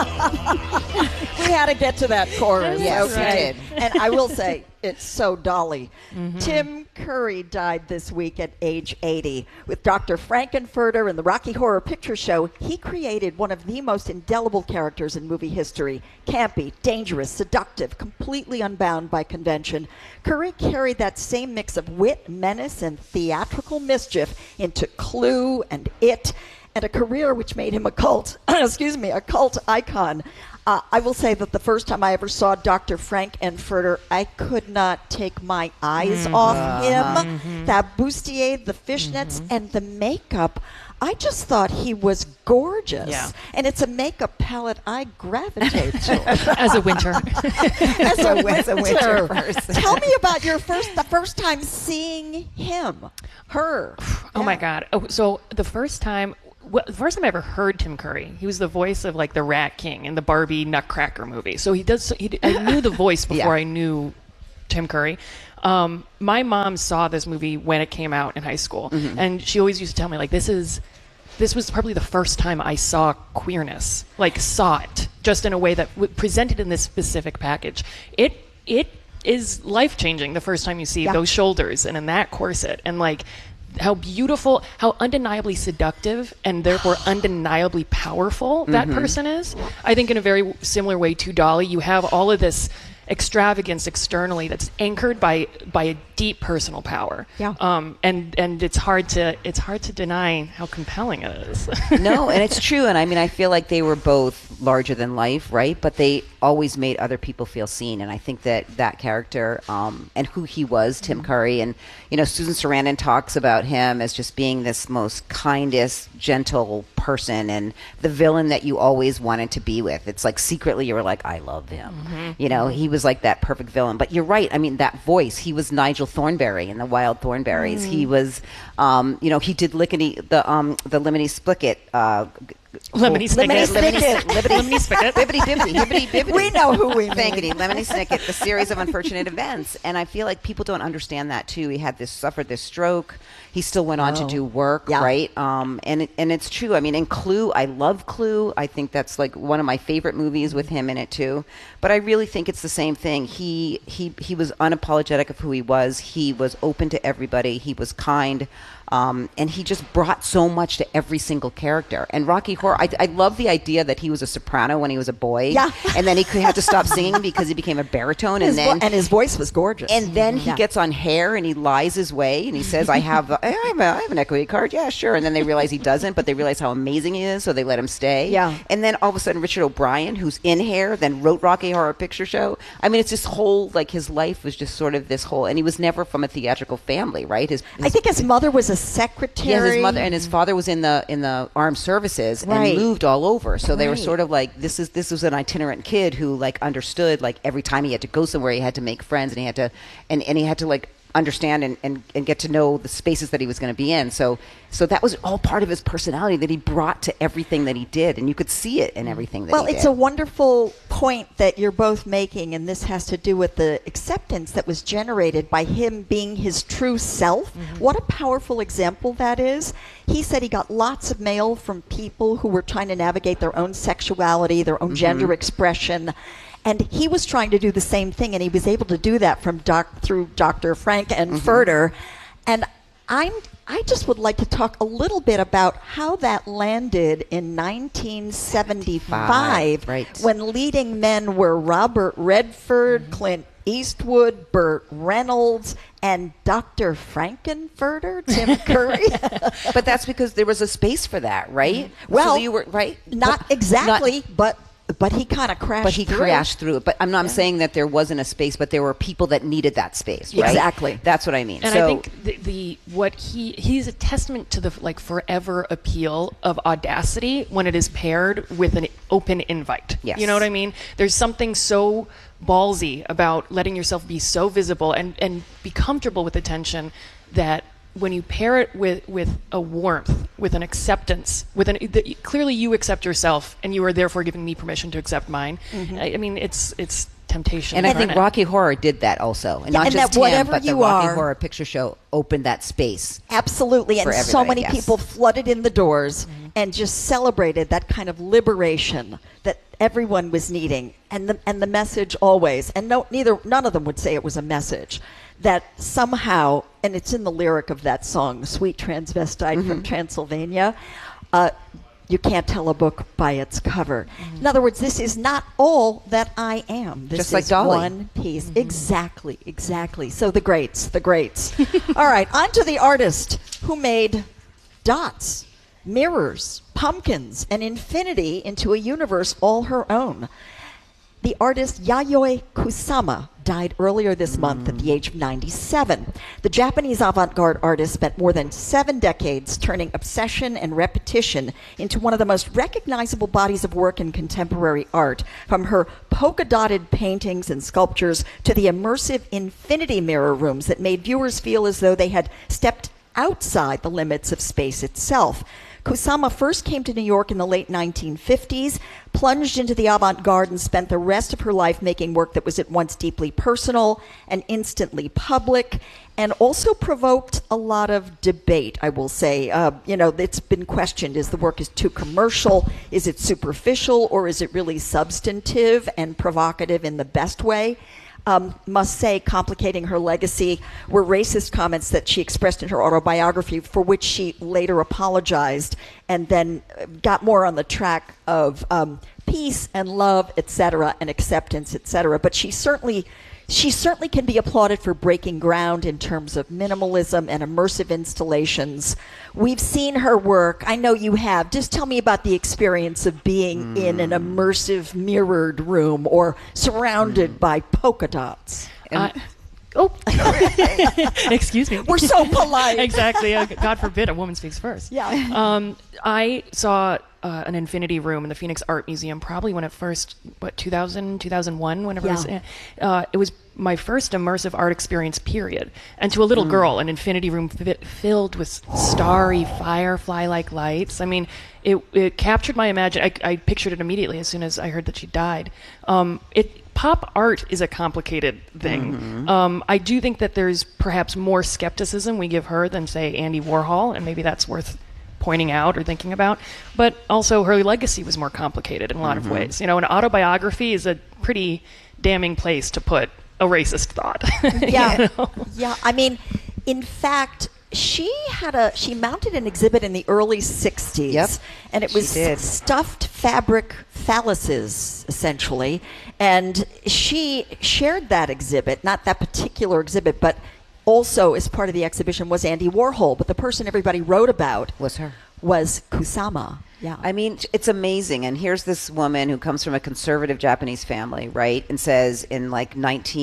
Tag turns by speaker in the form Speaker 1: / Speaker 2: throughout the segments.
Speaker 1: We had to get to that chorus.
Speaker 2: Yes,
Speaker 1: okay.
Speaker 2: we did.
Speaker 1: And I will say, it's so Dolly. Tim Curry died this week at age 80. With Dr. Frankenfurter and the Rocky Horror Picture Show, he created one of the most indelible characters in movie history. Campy, dangerous, seductive, completely unbound by convention. Curry carried that same mix of wit, menace, and theatrical mischief into Clue and It, and a career which made him a cult icon. I will say that the first time I ever saw Dr. Frankenfurter, I could not take my eyes off him. That bustier, the fishnets, and the makeup. I just thought he was gorgeous.
Speaker 3: Yeah.
Speaker 1: And it's a makeup palette I gravitate to.
Speaker 3: As a winter.
Speaker 1: As a
Speaker 2: winter person.
Speaker 1: Tell me about the first time seeing him, her.
Speaker 3: Oh my God. Oh, so the first time I ever heard Tim Curry, he was the voice of like the Rat King in the Barbie Nutcracker movie. So I knew the voice before I knew Tim Curry. My mom saw this movie when it came out in high school, and she always used to tell me like this was probably the first time I saw queerness, like saw it just in a way that presented in this specific package. It is life changing the first time you see those shoulders and in that corset and like. How beautiful, how undeniably seductive, and therefore undeniably powerful that person is. I think in a very similar way to Dolly, you have all of this extravagance externally that's anchored by a deep personal power.
Speaker 1: Yeah.
Speaker 3: And it's hard to deny how compelling it is.
Speaker 2: No, and it's true. And I mean, I feel like they were both larger than life, right? But they always made other people feel seen. And I think that character and who he was, Tim Curry, and Susan Sarandon talks about him as just being this most kindest, gentle person and the villain that you always wanted to be with. It's like secretly you were like, I love him. He was like that perfect villain. But you're right. I mean, that voice, he was Nigel Thornberry in the Wild Thornberries. He was, he did Lickety, the Lemony Snicket.
Speaker 3: Lemony Snicket.
Speaker 2: Lemony Snicket. Bibbidi Bibbidi.
Speaker 1: We know who we mean.
Speaker 2: Thankity. Lemony Snicket, the series of unfortunate events. And I feel like people don't understand that too. He had suffered this stroke. He still went on to do work, right? And it's true. I mean, in Clue, I love Clue. I think that's like one of my favorite movies with him in it too. But I really think it's the same thing. He was unapologetic of who he was. He was open to everybody. He was kind. And he just brought so much to every single character. And Rocky Horror, I love the idea that he was a soprano when he was a boy. Yeah. And then he had to stop singing because he became a baritone. And
Speaker 1: his voice was gorgeous.
Speaker 2: And then he gets on Hair and he lies his way and he says, I have an equity card. Yeah, sure. And then they realize he doesn't, but they realize how amazing he is, so they let him stay.
Speaker 1: Yeah.
Speaker 2: And then all of a sudden, Richard O'Brien, who's in Hair, then wrote Rocky Horror Picture Show. I mean, it's this whole, like, his life was just sort of this whole, and he was never from a theatrical family, right?
Speaker 1: I think his mother was a secretary.
Speaker 2: Yeah, his mother and his father was in the armed services and moved all over. So they were sort of like, this was an itinerant kid who like understood, like every time he had to go somewhere, he had to make friends and he had to like understand and get to know the spaces that he was going to be in. So that was all part of his personality that he brought to everything that he did, and you could see it in everything that he did.
Speaker 1: Well, it's a wonderful point that you're both making, and this has to do with the acceptance that was generated by him being his true self. What a powerful example that is. He said he got lots of mail from people who were trying to navigate their own sexuality, their own gender expression. And he was trying to do the same thing, and he was able to do that through Dr. Frankenfurter. And I just would like to talk a little bit about how that landed in 1975, when leading men were Robert Redford, Clint Eastwood, Burt Reynolds, and Dr. Frankenfurter, Tim Curry.
Speaker 2: But that's because there was a space for that, right?
Speaker 1: Well,
Speaker 2: so you were right.
Speaker 1: Not exactly, but he kind of crashed.
Speaker 2: But he crashed through it. But I'm saying that there wasn't a space, but there were people that needed that space. Right?
Speaker 1: Exactly.
Speaker 2: That's what I mean.
Speaker 3: And I think he's a testament to the like forever appeal of audacity when it is paired with an open invite.
Speaker 2: Yes.
Speaker 3: You know what I mean? There's something so ballsy about letting yourself be so visible and be comfortable with attention that when you pair it with a warmth, with an acceptance, clearly you accept yourself, and you are therefore giving me permission to accept mine. I mean, it's temptation.
Speaker 2: And I think Rocky Horror did that also, and not just him, but the Rocky Horror Picture Show opened that space.
Speaker 1: Absolutely, and so many people flooded in the doors. and just celebrated that kind of liberation that everyone was needing, and the message always, and none of them would say it was a message, that somehow, and it's in the lyric of that song, Sweet Transvestite from Transylvania, you can't tell a book by its cover. In other words, this is not all that I am. This
Speaker 2: Just
Speaker 1: is
Speaker 2: like Dolly.
Speaker 1: one piece. Exactly. So the greats. All right, on to the artist who made dots, mirrors, pumpkins, and infinity into a universe all her own. The artist Yayoi Kusama died earlier this month at the age of 97. The Japanese avant-garde artist spent more than 7 decades turning obsession and repetition into one of the most recognizable bodies of work in contemporary art, from her polka-dotted paintings and sculptures to the immersive infinity mirror rooms that made viewers feel as though they had stepped outside the limits of space itself. Kusama first came to New York in the late 1950s, plunged into the avant-garde, and spent the rest of her life making work that was at once deeply personal and instantly public, and also provoked a lot of debate, I will say. It's been questioned, is the work too commercial, is it superficial, or is it really substantive and provocative in the best way? Must say, complicating her legacy were racist comments that she expressed in her autobiography, for which she later apologized and then got more on the track of peace and love, etc., and acceptance, etc. But she certainly can be applauded for breaking ground in terms of minimalism and immersive installations. We've seen her work. I know you have. Just tell me about the experience of being in an immersive mirrored room or surrounded by polka dots.
Speaker 3: Excuse me.
Speaker 1: We're so polite.
Speaker 3: Exactly. God forbid a woman speaks first.
Speaker 1: Yeah.
Speaker 3: I saw an infinity room in the Phoenix Art Museum probably when it first, 2001, whenever it was my first immersive art experience, period. And to a little girl, an infinity room filled with starry firefly-like lights. I mean, it captured my imagination. I pictured it immediately as soon as I heard that she died. Pop art is a complicated thing. I do think that there's perhaps more skepticism we give her than, say, Andy Warhol, and maybe that's worth pointing out or thinking about. But also her legacy was more complicated in a lot of ways. An autobiography is a pretty damning place to put a racist thought.
Speaker 1: Yeah. Yeah. I mean, in fact, she mounted an exhibit in the early 60s.
Speaker 2: Yep,
Speaker 1: and it was stuffed fabric phalluses, essentially. And she shared that exhibit, not that particular exhibit, but also as part of the exhibition was Andy Warhol. But the person everybody wrote about was Kusama. Yeah.
Speaker 2: I mean, it's amazing. And here's this woman who comes from a conservative Japanese family, right? And says in like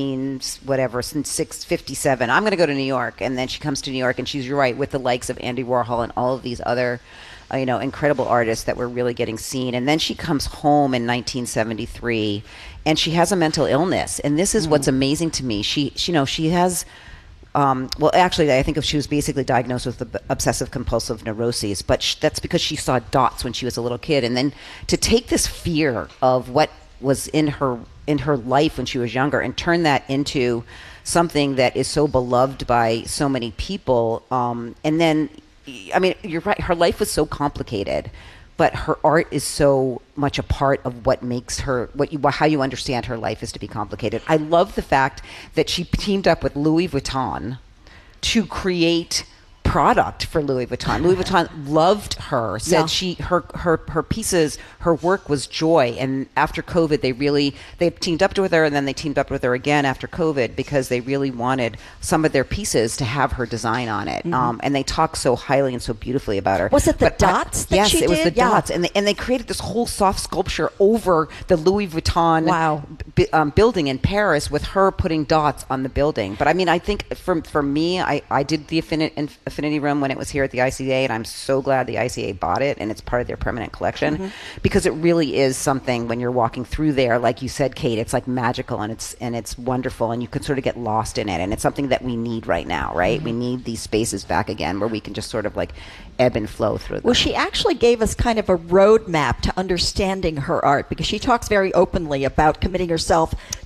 Speaker 2: 1957, I'm going to go to New York. And then she comes to New York, and she's right with the likes of Andy Warhol and all of these other, incredible artists that were really getting seen. And then she comes home in 1973, and she has a mental illness. And this is what's amazing to me. She has. Actually, I think she was basically diagnosed with obsessive compulsive neuroses, but that's because she saw dots when she was a little kid. And then to take this fear of what was in her life when she was younger and turn that into something that is so beloved by so many people. And then, I mean, you're right, her life was so complicated, but her art is so much a part of what makes her, how you understand her life is to be complicated. I love the fact that she teamed up with Louis Vuitton to create product for Louis Vuitton. Louis Vuitton loved her, said her pieces, her work was joy. And after COVID, they teamed up with her, and then they teamed up with her again after COVID because they really wanted some of their pieces to have her design on it. And they talk so highly and so beautifully about her.
Speaker 1: Was it the dots that she did?
Speaker 2: Yes, it was the dots. And they created this whole soft sculpture over the Louis Vuitton building in Paris with her putting dots on the building. But I mean, I think for me, I did the Infinity Room when it was here at the ICA, and I'm so glad the ICA bought it and it's part of their permanent collection because it really is something when you're walking through there, like you said, Kate, it's like magical and it's wonderful, and you can sort of get lost in it, and it's something that we need right now, right? We need these spaces back again where we can just sort of like ebb and flow through them.
Speaker 1: Well, she actually gave us kind of a roadmap to understanding her art because she talks very openly about committing herself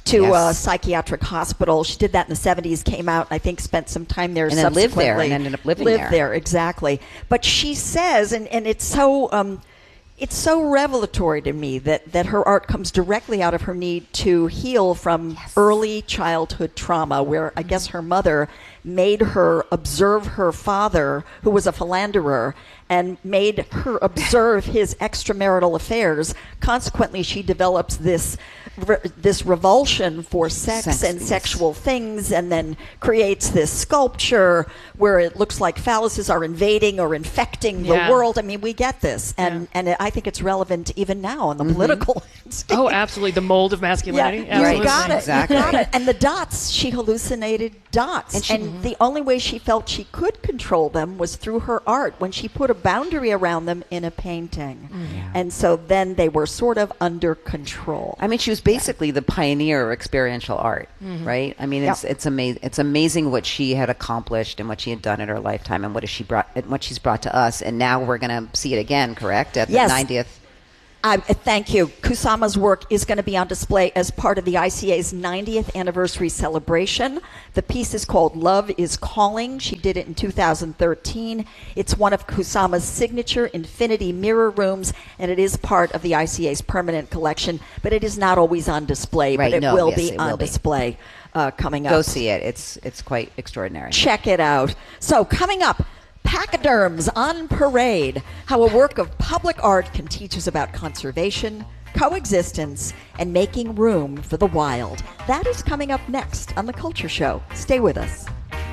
Speaker 1: to a psychiatric hospital. She did that in the 70s, came out, I think spent some time there
Speaker 2: and then lived there and ended up living there.
Speaker 1: Lived there, exactly. But she says, and it's so revelatory to me that her art comes directly out of her need to heal from early childhood trauma, where I guess her mother made her observe her father, who was a philanderer, and made her observe his extramarital affairs. Consequently, she develops this revulsion for sex and sexual things, and then creates this sculpture where it looks like phalluses are invading or infecting the world. I mean, we get this, and I think it's relevant even now on the political landscape.
Speaker 3: Oh, absolutely. The mold of masculinity.
Speaker 1: Yeah, you got it.
Speaker 2: Exactly.
Speaker 1: You got it. And the dots, she hallucinated dots. And the only way she felt she could control them was through her art, when she put a boundary around them in a painting. And so then they were sort of under control.
Speaker 2: I mean, she was basically the pioneer of experiential art, right? I mean, it's amazing. It's amazing what she had accomplished and what she had done in her lifetime, and what she's brought to us. And now we're going to see it again, correct? At the 90th.
Speaker 1: Thank you. Kusama's work is going to be on display as part of the ICA's 90th anniversary celebration. The piece is called Love is Calling. She did it in 2013. It's one of Kusama's signature infinity mirror rooms, and it is part of the ICA's permanent collection, but it is not always on display, but it will be on display coming up.
Speaker 2: Go see it. It's quite extraordinary.
Speaker 1: Check it out. So coming up, Pachyderms on Parade, how a work of public art can teach us about conservation, coexistence, and making room for the wild. That is coming up next on The Culture Show. Stay with us.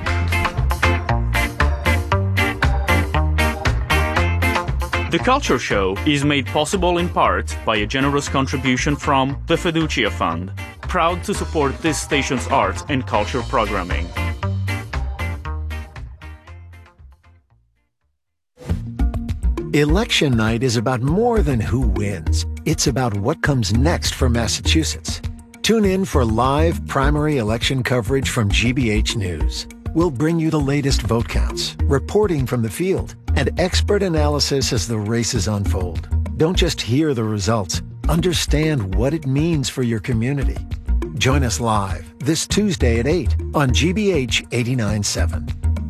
Speaker 4: The Culture Show is made possible in part by a generous contribution from the Fiducia Fund, proud to support this station's art and culture programming.
Speaker 5: Election night is about more than who wins. It's about what comes next for Massachusetts. Tune in for live primary election coverage from GBH News. We'll bring you the latest vote counts, reporting from the field, and expert analysis as the races unfold. Don't just hear the results. Understand what it means for your community. Join us live this Tuesday at 8 on GBH 89.7.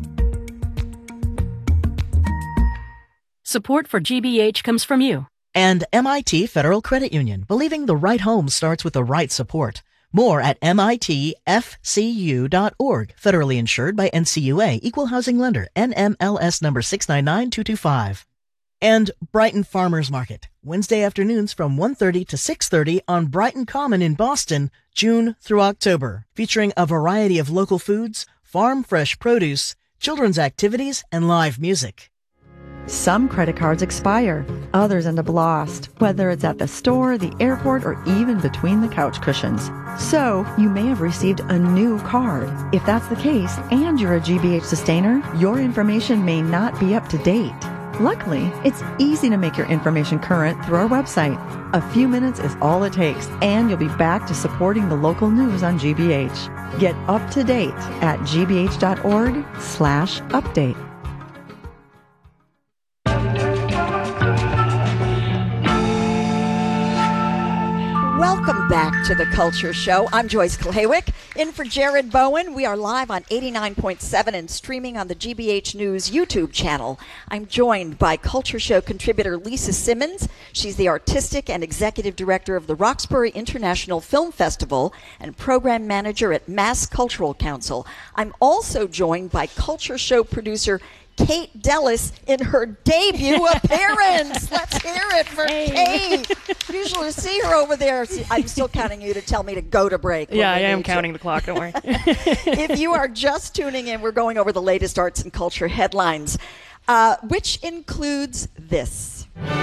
Speaker 6: Support for GBH comes from you.
Speaker 7: And MIT Federal Credit Union, believing the right home starts with the right support. More at mitfcu.org. Federally insured by NCUA, Equal Housing Lender, NMLS number 699225. And Brighton Farmers Market, Wednesday afternoons from 1:30 to 6:30 on Brighton Common in Boston, June through October, featuring a variety of local foods, farm fresh produce, children's activities, and live music.
Speaker 8: Some credit cards expire, others end up lost, whether it's at the store, the airport, or even between the couch cushions. So, you may have received a new card. If that's the case, and you're a GBH sustainer, your information may not be up to date. Luckily, it's easy to make your information current through our website. A few minutes is all it takes, and you'll be back to supporting the local news on GBH. Get up to date at gbh.org/update.
Speaker 1: Welcome back to The Culture Show. I'm Joyce Klawick, in for Jared Bowen. We are live on 89.7 and streaming on the GBH News YouTube channel. I'm joined by Culture Show contributor Lisa Simmons. She's the artistic and executive director of the Roxbury International Film Festival and program manager at Mass Cultural Council. I'm also joined by Culture Show producer Kate Dellis in her debut appearance. Let's hear it for Kate. Usually see her over there. I'm still counting you to tell me to go to break.
Speaker 3: Yeah, I am counting the clock. Don't worry.
Speaker 1: If you are just tuning in, we're going over the latest arts and culture headlines, which includes this.